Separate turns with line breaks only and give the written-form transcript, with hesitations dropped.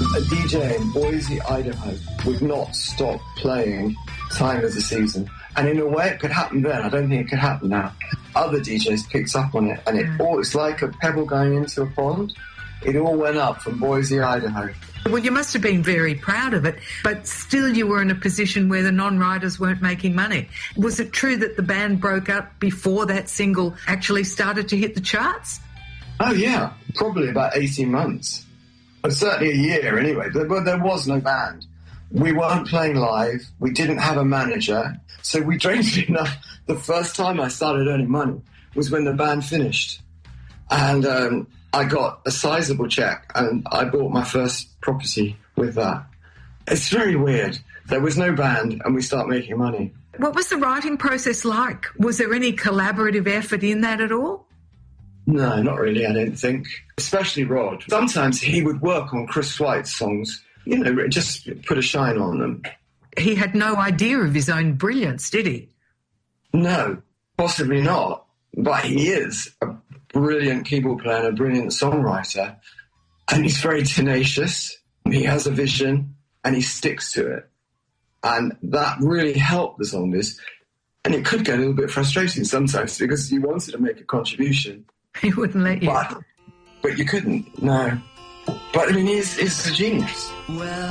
A DJ in Boise, Idaho would not stop playing Time of the Season. And in a way it could happen then. I don't think it could happen now. Other DJs picked up on it, and it's like a pebble going into a pond. It all went up from Boise, Idaho.
Well, you must have been very proud of it, but still you were in a position where the non-writers weren't making money. Was it true that the band broke up before that single actually started to hit the charts?
Oh, yeah, probably about 18 months. But certainly a year, anyway. There was no band. We weren't playing live. We didn't have a manager. So we, strangely enough, the first time I started earning money was when the band finished. And I got a sizable check, and I bought my first property with that. It's very weird. There was no band, and we start making money.
What was the writing process like? Was there any collaborative effort in that at all?
No, not really, I don't think. Especially Rod. Sometimes he would work on Chris White's songs, just put a shine on them.
He had no idea of his own brilliance, did he?
No, possibly not. But he is a brilliant keyboard player and a brilliant songwriter. And he's very tenacious. He has a vision and he sticks to it. And that really helped the Zombies. And it could get a little bit frustrating sometimes because you wanted to make a contribution.
He wouldn't let you.
But you couldn't, no. But, I mean, he's a genius. Well,